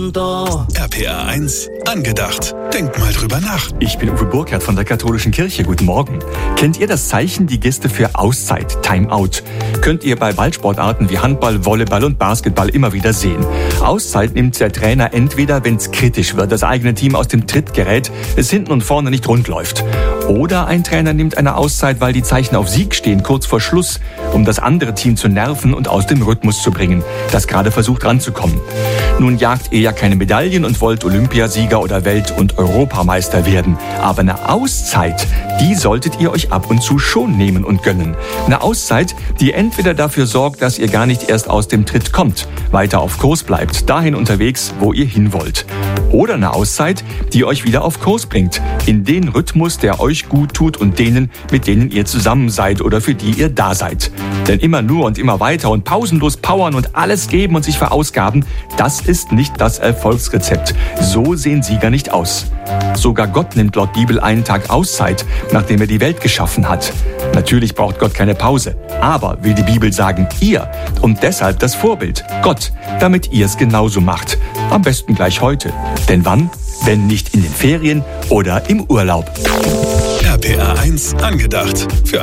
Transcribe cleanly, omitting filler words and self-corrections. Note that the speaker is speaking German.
RPR 1 angedacht. Denkt mal drüber nach. Ich bin Uwe Burkhardt von der Katholischen Kirche. Guten Morgen. Kennt ihr das Zeichen, die Geste für Auszeit, Timeout? Könnt ihr bei Ballsportarten wie Handball, Volleyball und Basketball immer wieder sehen. Auszeit nimmt der Trainer entweder, wenn es kritisch wird, das eigene Team aus dem Tritt gerät, es hinten und vorne nicht rund läuft. Oder ein Trainer nimmt eine Auszeit, weil die Zeichen auf Sieg stehen, kurz vor Schluss, um das andere Team zu nerven und aus dem Rhythmus zu bringen, das gerade versucht ranzukommen. Nun jagt ihr ja keine Medaillen und wollt Olympiasieger oder Welt- und Europameister werden. Aber eine Auszeit, die solltet ihr euch ab und zu schon nehmen und gönnen. Eine Auszeit, die entweder dafür sorgt, dass ihr gar nicht erst aus dem Tritt kommt, weiter auf Kurs bleibt, dahin unterwegs, wo ihr hin wollt. Oder eine Auszeit, die euch wieder auf Kurs bringt, in den Rhythmus, der euch gut tut und denen, mit denen ihr zusammen seid oder für die ihr da seid. Denn immer nur und immer weiter und pausenlos powern und alles geben und sich verausgaben, das ist nicht das Erfolgsrezept. So sehen Sieger nicht aus. Sogar Gott nimmt laut Bibel einen Tag Auszeit, nachdem er die Welt geschaffen hat. Natürlich braucht Gott keine Pause. Aber, will die Bibel sagen, ihr und deshalb das Vorbild, Gott, damit ihr es genauso macht. Am besten gleich heute. Denn wann? Wenn nicht in den Ferien oder im Urlaub. RPR 1 angedacht. Für